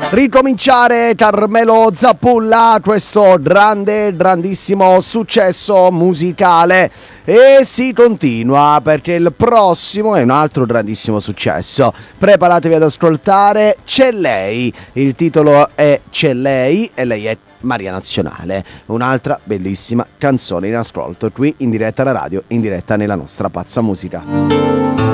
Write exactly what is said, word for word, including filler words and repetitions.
ricominciare Carmelo Zappulla, questo grande, grandissimo successo musicale, e si continua perché il prossimo è un altro grandissimo successo. Preparatevi ad ascoltare C'è lei, il titolo è C'è lei e lei è Maria Nazionale, un'altra bellissima canzone in ascolto qui in diretta alla radio, in diretta nella nostra pazza musica.